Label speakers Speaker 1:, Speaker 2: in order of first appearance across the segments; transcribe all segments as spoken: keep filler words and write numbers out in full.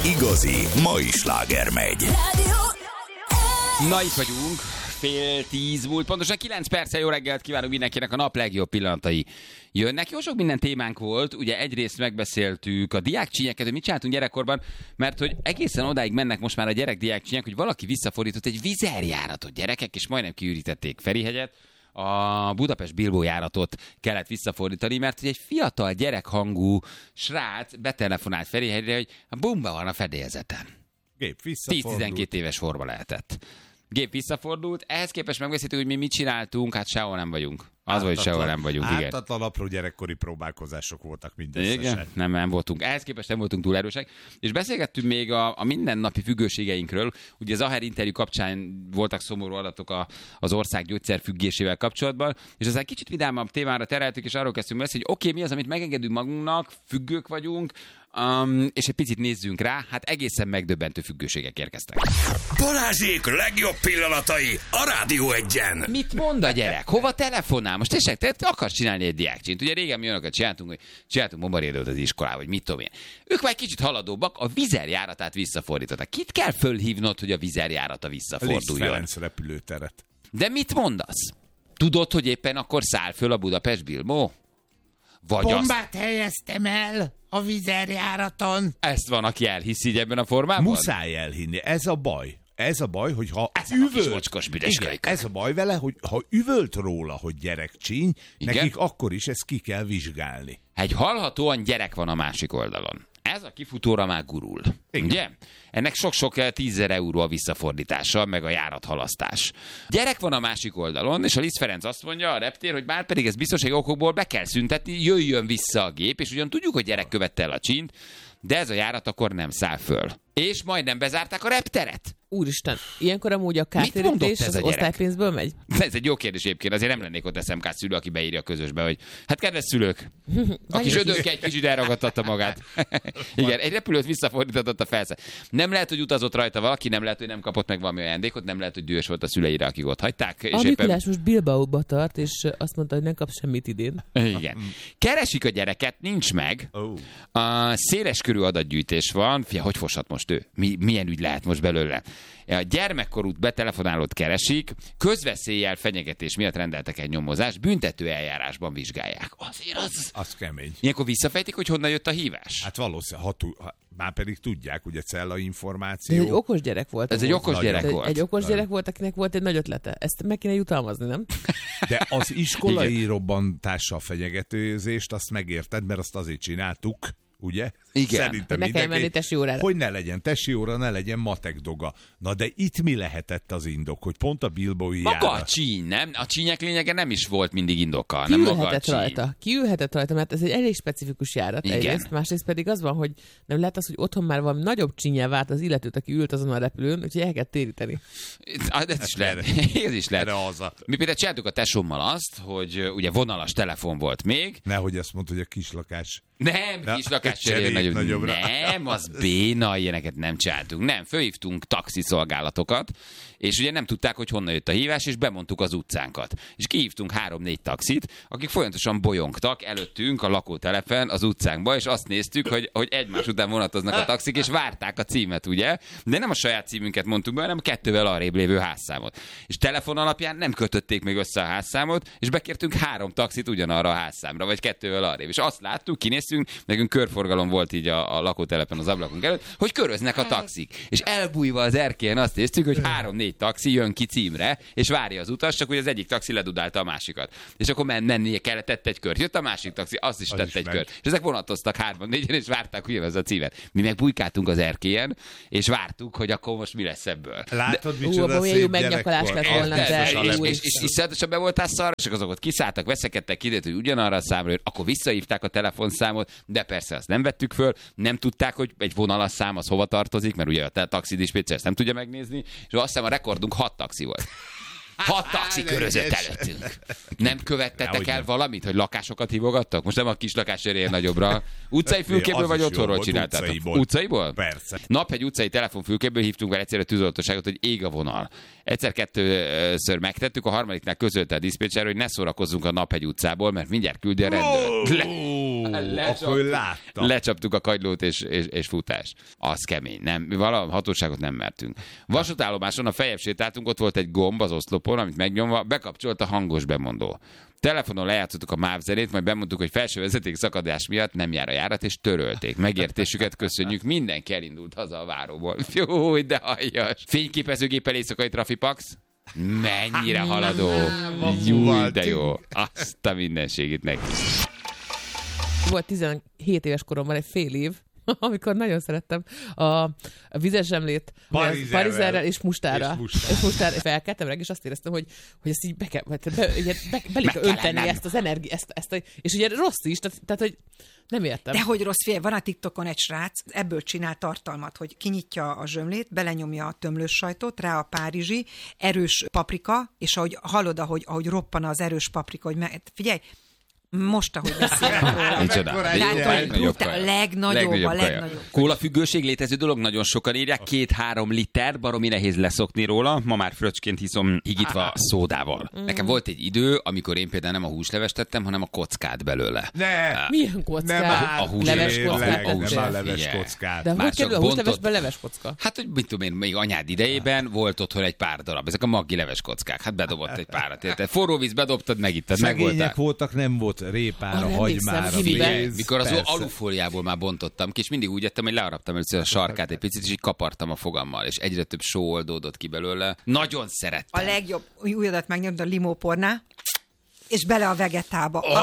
Speaker 1: igazi mai sláger megy.
Speaker 2: Na, itt vagyunk, fél tíz múlt, pontosan kilenc perccel. Jó reggelt kívánunk mindenkinek, a nap legjobb pillanatai jönnek. Jó sok minden témánk volt, ugye egyrészt megbeszéltük a diákcsínyeket, hogy mit csináltunk gyerekkorban, mert hogy egészen odáig mennek most már a gyerek-diákcsínyek, hogy valaki visszafordított egy vizerjáratot, gyerekek, és majdnem kiürítették Ferihegyet. A Budapest-Bilbó járatot kellett visszafordítani, mert hogy egy fiatal gyerekhangú srác betelefonált Ferihegyre, hogy a bomba van a fedélzeten.
Speaker 3: Gép visszafordult.
Speaker 2: tíz-tizenkét éves forma lehetett. Gép visszafordult, ehhez képest megbeszéltük, hogy mi mit csináltunk, hát sehol nem vagyunk. Az vagy sehol nem vagyunk, igen.
Speaker 3: Ártatlan apró gyerekkori próbálkozások voltak mindösszesen.
Speaker 2: Igen, nem, nem voltunk. Ehhez képest nem voltunk túl erősek. És beszélgettünk még a, a mindennapi függőségeinkről. Ugye az Aher interjú kapcsán voltak szomorú adatok a, az ország gyógyszerfüggésével kapcsolatban, és aztán kicsit vidámabb témára tereltük, és arról kezdtünk beszélni, hogy oké, okay, mi az, amit megengedünk magunknak, függők vagyunk, Um, és egy picit nézzünk rá, hát egészen megdöbbentő függőségek érkeztek.
Speaker 1: Balázsék legjobb pillanatai a Rádió Egyen.
Speaker 2: Mit mond a gyerek? Hova telefonál? Most tényleg, te, te akarsz csinálni egy diákcsint. Ugye régen mi olyanokat csináltunk, hogy csináltunk bombarédőt az iskolába, vagy mit tudom én. Ők már kicsit haladóbbak, a vizerjáratát visszafordították. Kit kell fölhívnod, hogy a vizerjárata visszaforduljon?
Speaker 3: Liszt Ferenc repülőteret.
Speaker 2: De mit mondasz? Tudod, hogy éppen akkor száll föl a Budapest-Bilbó? Vagy
Speaker 4: Bombát
Speaker 2: azt...
Speaker 4: helyeztem el a vizerjáraton.
Speaker 2: Ezt van, aki elhiszi így ebben a formában?
Speaker 3: Muszáj elhinni. Ez a baj. Ez a baj, hogy ha
Speaker 2: ez üvölt,
Speaker 3: igen, ez a baj vele, hogy ha üvölt róla, hogy gyerekcsíny, igen? Nekik akkor is ezt ki kell vizsgálni.
Speaker 2: Egy hallhatóan gyerek van a másik oldalon. Ez a kifutóra már gurul. Igen. Ugye? Ennek sok-sok tízezer euró a visszafordítása, meg a járathalasztás. Gyerek van a másik oldalon, és a Liszt Ferenc azt mondja, a reptér, hogy bár pedig ez biztonsági okokból be kell szüntetni, jöjjön vissza a gép, és ugyan tudjuk, hogy gyerek követte el a csínt, de ez a járat akkor nem száll föl. És majdnem bezárták a repteret.
Speaker 5: Úristen, ilyenkor amúgy a kártérítés az osztálypénzből megy?
Speaker 2: Ez egy jó kérdés egyébként, azért nem lennék ott es em ká szülő, aki beírja a közösbe, hogy hát kedves szülők, aki zsödönke egy kicsit elragadtatta magát. Igen, egy repülőt visszafordított a felszállt. Nem lehet, hogy utazott rajta valaki, nem lehet, hogy nem kapott meg valami ajándékot, nem lehet, hogy dühös volt a szüleire, akik ott hagyták.
Speaker 5: És a Mikulás éppen... most Bilbaóba tart, és azt mondta, hogy nem kap semmit idén.
Speaker 2: Igen. Keresik a gyereket, nincs meg.
Speaker 3: Oh.
Speaker 2: A széles körű adatgyűjtés van. Fia, hogy foshat most ő? Mi, milyen ügy lehet most belőle? A gyermekkorút betelefonálót keresik, közveszéllyel fenyegetés miatt rendeltek egy nyomozást, büntető eljárásban vizsgálják. Azért az...
Speaker 3: Az kemény.
Speaker 2: Ilyenkor visszafejtik, hogy honnan jött a hívás?
Speaker 3: Hát valószínűleg, ha, tu- ha már pedig tudják, ugye cella információ.
Speaker 5: Ez egy okos gyerek volt.
Speaker 2: Ez egy okos
Speaker 5: Nagyon.
Speaker 2: gyerek volt.
Speaker 5: Egy okos gyerek volt, akinek volt egy nagy ötlete. Ezt meg kéne jutalmazni, nem?
Speaker 3: De az iskolai robbantással fenyegetőzést, azt megérted, mert azt azért csináltuk, ugye?
Speaker 2: Igen.
Speaker 3: Szerintem
Speaker 5: ne kell menni tesi órára.
Speaker 3: Hogy ne legyen tesi óra, ne legyen matek doga. Na de itt mi lehetett az indok, hogy pont a bilbaói
Speaker 2: Maga
Speaker 3: járat...
Speaker 2: a csíny, nem? A csínyek lényege nem is volt mindig indokkal, nem maga a csíny.
Speaker 5: rajta. Kiülhetett rajta, mert ez egy elég specifikus járat.
Speaker 2: Igen.
Speaker 5: Egyrészt, másrészt pedig az van, hogy nem lehet az, hogy otthon már valami nagyobb csínyel várt az illetőt, aki ült azon a repülőn, úgyhogy el kell téríteni.
Speaker 2: Ez is lehet. Ez is lehet. Mi például csináltuk a tesómmal azt, hogy ugye vonalas telefon volt még.
Speaker 3: Nehogy azt mondta, hogy a kislakás...
Speaker 2: Nem,
Speaker 3: ja,
Speaker 2: kislakás cserél nagyobb.
Speaker 3: nagyobbra.
Speaker 2: Nem, az béna, ilyeneket nem csináltunk. Nem, fölhívtunk taxiszolgálatokat, és ugye nem tudták, hogy honnan jött a hívás, és bemondtuk az utcánkat. És kihívtunk három-négy taxit, akik folyamatosan bolyongtak előttünk a lakótelepen az utcánkba, és azt néztük, hogy, hogy egymás után vonatoznak a taxik, és várták a címet, ugye? De nem a saját címünket mondtuk be, hanem kettővel arrébb lévő házszámot. És telefon alapján nem kötötték még össze a házszámot, és bekértünk három taxit ugyanarra a házszámra, vagy kettővel arrébb. És azt láttuk, kinéztünk, nekünk körforgalom volt így a, a lakótelepen az ablakunk előtt, hogy köröznek a taxik. És elbújva az erkélyen azt néztük, hogy három-négy taxi jön ki címre, és várja az utas, csak hogy az egyik taxi ledudálta a másikat. És akkor men- mennie kellett, tett egy kört. Jött a másik taxi, azt is az tett is egy megy. kört. És ezek vonatoztak hárman-négyen, és várták ugyanaz a címet. Mi meg bujkáltunk az erkélyen, és vártuk, hogy akkor most mi lesz ebből.
Speaker 3: Látod,
Speaker 5: De...
Speaker 3: micsoda
Speaker 5: Ú,
Speaker 3: szép
Speaker 5: megnyakolás lett volna, de...
Speaker 2: És, és, és iszonyatosan be voltál szarra, és azokat kiszálltak, veszekedtek, kiderült, hogy ugyanarra a számra jön, akkor visszahívták a telefonszámot, de persze azt nem vettük föl, nem tudták, hogy egy vonalas szám az hova tartozik, mert ugye a taxidispécer ezt nem tudja megnézni, és azt hiszem a rekordunk hat taxi volt. Hat taxi körözött előttünk. Nem követtetek el valamit, hogy lakásokat hívogattak? Most nem a kis lakásérén nagyobbra. Utcai fülkéből vagy otthonról csináltátok?
Speaker 3: Utcaiból.
Speaker 2: Utcaiból?
Speaker 3: Persze.
Speaker 2: Nap egy utcai telefonfülkéből hívtunk vele egyszerre tűzoltóságot, hogy ég a vonal. Egyszer-kettőször megtettük, a harmadiknál közölte a diszpécser, hogy ne szórakozzunk a Naphegy utcából, mert mindjárt küldi a rendőr. Le-
Speaker 3: akkor láttam.
Speaker 2: Lecsaptuk a kagylót és, és, és futás. Az kemény. Nem, mi valami hatóságot nem mertünk. Vasútállomáson a feljebb sétáltunk, ott volt egy gomb az oszlopon, amit megnyomva bekapcsolt a hangos bemondó. Telefonon lejátszottuk a MÁV zenét, majd bemondtuk, hogy felső vezeték szakadás miatt nem jár a járat, és törölték. Megértésüket köszönjük, mindenki elindult haza a váróból. Jó, de aljas. Fényképezőgéppel éjszakai trafipax. Mennyire haladó. Jó, de jó. Azt a mindenségét neki.
Speaker 5: Volt tizenhét éves koromban egy fél év, amikor nagyon szerettem a, a vizes zsemlét parizerrel és mustára. És mustára. És mustára felkeltem meg, és azt éreztem, hogy, hogy ezt így be kell, be, be, be, be kell önteni ezt az energiát, ezt, ezt a, és ugye rossz is, tehát, tehát hogy nem értem.
Speaker 6: De hogy rossz, figyelj, van a TikTokon egy srác, ebből csinál tartalmat, hogy kinyitja a zsömlét, belenyomja a tömlős sajtot, rá a párizsi, erős paprika, és ahogy hallod, ahogy, ahogy roppan az erős paprika, hogy me, figyelj, most, ahogy beszélek róla.
Speaker 2: Micsoda?
Speaker 6: A legnagyobb, a legnagyobb.
Speaker 2: Kólafüggőség létező dolog, nagyon sokan írják, két-három liter, baromi nehéz leszokni róla, ma már fröccsként hiszom higítva szódával. Mm. Nekem volt egy idő, amikor én például nem a húslevest tettem, hanem a kockát belőle.
Speaker 3: Ne!
Speaker 2: Uh,
Speaker 5: Milyen kockát?
Speaker 3: Nem
Speaker 2: a, a
Speaker 5: leves kockát?
Speaker 2: A hús,
Speaker 3: nem a leves kockát.
Speaker 5: De hogy kerül a húslevesben leves kocka?
Speaker 2: Hát, hogy mit tudom én, még anyád idejében volt otthon egy pár darab. Ezek a maggi leves kockák. Hát bedobott egy párat. Érted? Forró víz bedobtad, megittad, megvoltál.
Speaker 3: Voltak, nem volt répára,
Speaker 5: ah,
Speaker 3: hagymára,
Speaker 5: víz.
Speaker 2: Mikor az alufóliából már bontottam ki, és mindig úgy ettem, hogy learaptam először a sarkát egy picit, és így kapartam a fogammal, és egyre több só oldódott ki belőle. Nagyon szerettem.
Speaker 6: A legjobb, újadat megnyomd a limópornál, és bele a vegetába.
Speaker 2: Oh,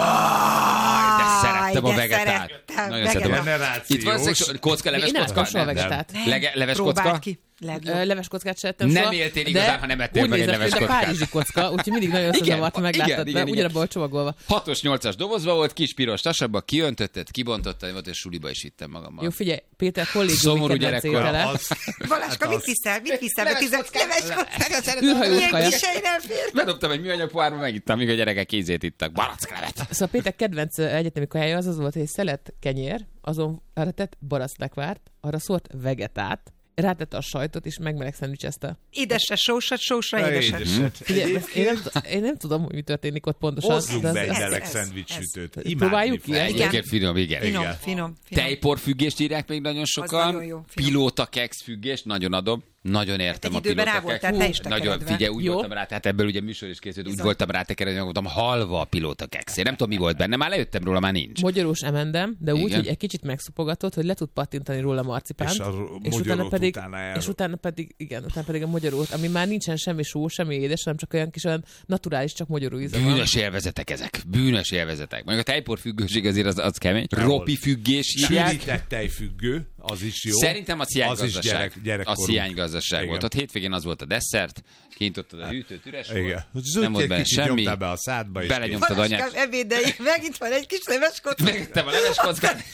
Speaker 2: de szerettem a vegetát.
Speaker 6: Szerettem,
Speaker 2: nagyon szerettem. Itt van szexu- kocka, leves
Speaker 5: én
Speaker 2: kocka?
Speaker 5: Nem, nem, nem.
Speaker 2: Lege- leves kocka?
Speaker 6: Ki.
Speaker 5: Leves kockát se ettem
Speaker 2: Nem
Speaker 5: soha,
Speaker 2: éltél igazán, ha nem ettél meg egy leves kockát.
Speaker 5: De párizsi kocka, úgyhogy mindig nagyon összezavart, ha megláttad be, ugyanabban volt csomagolva.
Speaker 2: hatos-nyolcas dobozba volt, kis piros tasabba, kiöntötted, kibontottad, volt, és suliba is vittem magammal.
Speaker 5: Jó, figyelj, Péter kollégiumi kedvenc étele.
Speaker 6: Balázska, mit viszel? Mit viszel? Leves kockát.
Speaker 5: Űrhajós kaja.
Speaker 2: Bedobtam egy műanyag pohárba, megittam, míg a gyerekek kézét ittak. Baracklevet.
Speaker 5: Szóval Péter kedvenc egyetemi kajája az az volt, hogy egy szelet kenyér, azon arra tett baracklegvárt, arra szólt vegetát, rátette a sajtot, és megmeleg szendvicsezte.
Speaker 6: Édesre, sósat, sósra, édeset.
Speaker 5: Figyelj, én, nem, én nem tudom, hogy mi történik ott pontosan.
Speaker 3: Hozzunk be egy meleg szendvicssütőt.
Speaker 5: Próbáljuk ki?
Speaker 2: Egyébként finom, igen.
Speaker 6: Finom, finom, finom.
Speaker 2: Tejporfüggést írják még nagyon sokan. Pilóta keks függést, nagyon adom. Nagyon értem
Speaker 6: hát
Speaker 2: a pilóta keks. Nagyon, figyelj, úgy
Speaker 5: Jó.
Speaker 2: voltam rá, tehát ebből ugye műsor is készült, úgy voltam rá tekeredni, hogy mondtam, halva a pilóta keks. Én nem tudom, mi volt benne, már lejöttem róla, már nincs.
Speaker 5: Magyarós emendem, de úgy,
Speaker 2: Igen.
Speaker 5: hogy egy kicsit megszopogatott, hogy le tud pattintani róla marcipánt.
Speaker 3: És a
Speaker 5: és utána pedig,
Speaker 3: utána
Speaker 5: és utána pedig, igen, utána pedig a magyarót, ami már nincsen semmi só, semmi édes, hanem csak olyan kis olyan naturális, csak magyaró íze van.
Speaker 2: Bűnös élvezetek ezek. Bűnös élvezetek. Mondjuk a tejporfüggőség azért az, az kemény. Ropi függés írják.
Speaker 3: Sűrített tejfüggő, az is jó.
Speaker 2: Szerintem a sziánygazdaság.
Speaker 3: gyerek,
Speaker 2: a
Speaker 3: gyerekkorú.
Speaker 2: sziánygazdaság volt. Ott hétvégén az volt a desszert, kintottad a hűtőt, üres volt.
Speaker 3: Igen.
Speaker 2: Nem volt benne semmi.
Speaker 3: Be a szádba, és
Speaker 2: belenyomtad anyát.
Speaker 6: Balázskám ebédei, megint van egy kis leves kocka.
Speaker 2: Megettem a leves kockát.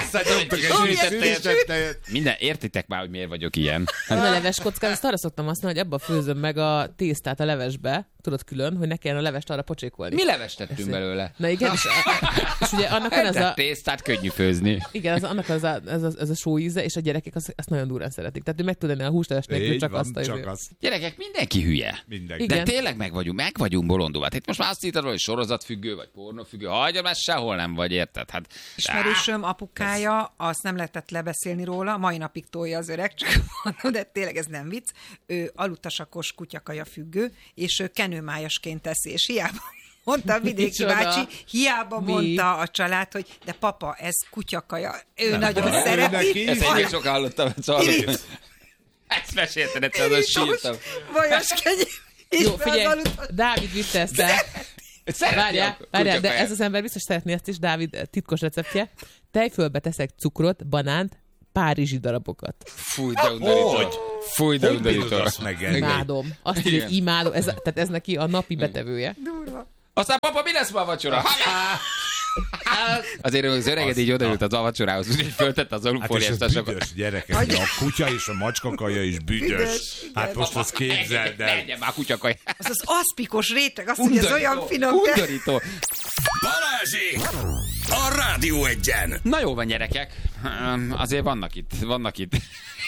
Speaker 2: Minden, értitek már, hogy miért vagyok ilyen.
Speaker 5: Én a leves kockát, azt arra szoktam használni, hogy abba főzöm meg a tésztát a levesbe, tudod külön, hogy ne kelljen a levest arra pocsékolni.
Speaker 2: Mi levest tettünk
Speaker 5: Ezt
Speaker 2: belőle?
Speaker 5: Na igen, és, és ugye annak van ez a...
Speaker 2: Tésztát könnyű főzni.
Speaker 5: Igen, az, annak az a, ez, a, ez a só íze, és a gyerekek azt, azt nagyon durán szeretik. Tehát ő meg tud enni a húsleves nélkül, csak
Speaker 3: van,
Speaker 5: azt a
Speaker 3: csak
Speaker 5: izé.
Speaker 3: azt.
Speaker 2: Gyerekek, mindenki hülye.
Speaker 3: Mindenki.
Speaker 5: Igen.
Speaker 2: De tényleg meg vagyunk, meg vagyunk bolondulva. Hát itt most már azt írtad, hogy sorozatfüggő, vagy pornófüggő. Hagyja, már sehol nem vagy, érted? Hát,
Speaker 6: Ismerősöm apukája, azt nem lehetett lebeszélni róla, mai napig tolja az öreg, csak mondom, de tényleg ez nem vicc. Ő alutasakos kutyakaja függő, és ő kenőmájasként teszi, és hiába mondta a vidéki
Speaker 5: Micsoda?
Speaker 6: bácsi, hiába
Speaker 5: Mi?
Speaker 6: mondta a család, hogy de papa, ez kutyakaja. Ő
Speaker 3: Nem.
Speaker 6: nagyon
Speaker 3: Ő
Speaker 6: szereti.
Speaker 3: neki-
Speaker 2: ezt egyébként sokan hallottam, szóval ezt mesélted egyszer, azon sírtam.
Speaker 6: Vajas kenyér.
Speaker 5: Jó, figyelj, Dávid vitte ezt el. Várjál, várjál, de ez az ember biztos szeretné ezt is, Dávid titkos receptje. Tejfölbe teszek cukrot, banánt, párizsi darabokat.
Speaker 2: Fúj, de undorító. Fúj, de
Speaker 3: Hogy bírod
Speaker 2: undorító.
Speaker 3: azt megenni?
Speaker 5: Imádom. Azt írja, hogy imádom. Ez, tehát ez neki a napi betevője.
Speaker 6: Durva.
Speaker 2: Aztán papa, mi lesz ma a vacsora? Azért az öreged így odaült az a vacsorához, úgyhogy föltette az
Speaker 3: Hát és
Speaker 2: alufóliás
Speaker 3: ez
Speaker 2: tasokat.
Speaker 3: büdös, gyerekek. A kutya és a macska kaja is büdös.
Speaker 6: Büdös, igen.
Speaker 3: Hát most azt képzeld el.
Speaker 2: Menjen már kutyakaj.
Speaker 6: Az az aszpikos réteg, azt mondja, ez olyan finom.
Speaker 2: Undorító.
Speaker 1: Balázsék! A Rádió Egyen!
Speaker 2: Na jó van, gyerekek. Üm, Azért vannak itt, vannak itt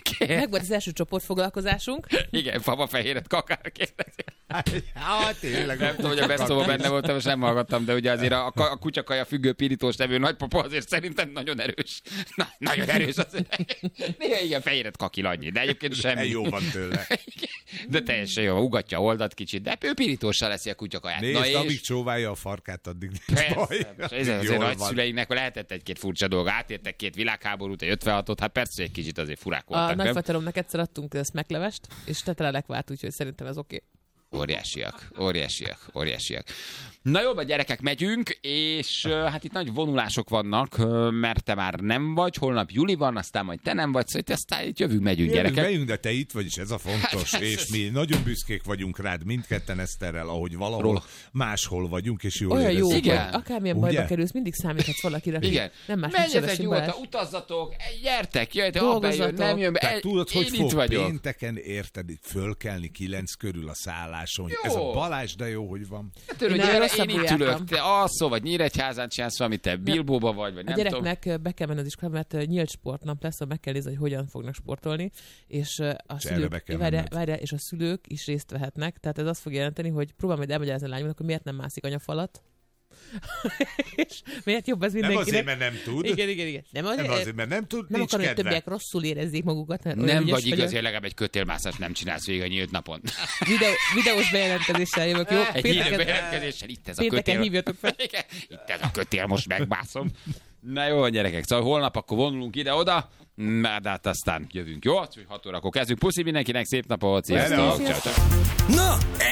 Speaker 5: Meg volt az első csoportfoglalkozásunk.
Speaker 2: Igen, fava fehéret kakár kérdezi.
Speaker 3: Hát, tényleg.
Speaker 2: Nem tudom, hogy a beszóban benne voltam, és nem hallgattam, de ugye azért a, a kutyakaja függő pirítós nevű nagypapa azért szerintem nagyon erős. Na, nagyon erős azért. Néha igen, fehéret kakil annyi, de egyébként semmi.
Speaker 3: Jó van tőle.
Speaker 2: De teljesen jó, ugatja, oldat kicsit, de ő pirítóssal leszi a kutyakaját.
Speaker 3: Nézd,
Speaker 2: Na és...
Speaker 3: amíg csóválja a farkát, addig nincs baj.
Speaker 2: Persze, ez azért nagyszüleinek lehetett egy-két furcsa dolga, átértek két világháborút, egy ötvenhatot, hát persze egy kicsit azért furák voltak.
Speaker 5: A nagyfateromnak egyszer adtunk szmeklevest, és tette le lekvárt, úgyhogy szerintem ez oké. Okay.
Speaker 2: Óriásiak, óriásiak, óriásiak. Na jó, a gyerekek, megyünk, és uh, hát itt nagy vonulások vannak, uh, mert te már nem vagy, holnap Juli van, aztán majd te nem vagy, szóval itt aztán itt jövünk, megyünk,
Speaker 3: Jövünk,
Speaker 2: gyerekek.
Speaker 3: megyünk, de te itt vagy, és ez a fontos, hát, és ez... mi nagyon büszkék vagyunk rád, mindketten Eszterrel, ahogy valahol
Speaker 2: Róla.
Speaker 3: máshol vagyunk, és jól
Speaker 5: olyan jó,
Speaker 3: érezzük.
Speaker 2: Igen.
Speaker 5: hogy akármilyen
Speaker 3: Ugye?
Speaker 5: bajba kerülsz, mindig számíthatsz valakire.
Speaker 2: Igen.
Speaker 5: Nem más,
Speaker 2: menjetek nyugodtan, utazzatok, gyertek, jöjjetek, abba jön, nem jön be.
Speaker 3: Tehát tudod, hogy
Speaker 2: én
Speaker 3: fog
Speaker 2: itt vagyok.
Speaker 3: pénteken, érted, itt fölkelni kilenc körül a szálláson.
Speaker 2: Jó.
Speaker 3: Ez a Balázs, de jó, hogy van.
Speaker 2: Hát örülj,
Speaker 5: Én nagyon
Speaker 2: gyere,
Speaker 5: rosszabbul
Speaker 2: én itt
Speaker 5: jártam.
Speaker 2: ülök, te alszol, vagy Nyíregyházán csinálsz valamit, te Bilbóba vagy, vagy
Speaker 5: A
Speaker 2: nem tudom.
Speaker 5: gyereknek be kell menni az iskolába, mert nyílt sportnap lesz, meg kell nézni, hogy hogyan fognak sportolni, és a szülők, várja, várja, és a szülők is részt vehetnek, tehát ez azt fog jelenteni, hogy próbálom majd elmagyarázni a lányomnak, hogy miért nem mászik anyafalat, és miért jobb ez mindenkinek.
Speaker 3: Nem azért, mert nem tud.
Speaker 5: Igen, igen, igen. Nem azért,
Speaker 3: nem azért mert nem tud,
Speaker 5: nem
Speaker 3: nincs
Speaker 5: akarom, hogy
Speaker 3: kedve.
Speaker 5: többiek rosszul érezzék magukat.
Speaker 2: Nem vagy igaz, hogy legalább egy kötélmászást nem csinálsz végig a nyílt napon.
Speaker 5: Videó, videós bejelentkezéssel jövök, jó?
Speaker 2: Egy híres bejelentkezéssel, itt ez a
Speaker 5: pénteken
Speaker 2: kötél.
Speaker 5: hívjatok fel.
Speaker 2: Igen, itt ez a kötél, most megmászom. Na jó, gyerekek, szóval holnap akkor vonulunk ide-oda, de hát aztán jövünk, jó? hat órakor kezdünk. Puszi mindenkinek, szép napot, sziasztok!
Speaker 3: Hello.
Speaker 2: Ciao, ciao.
Speaker 1: Na,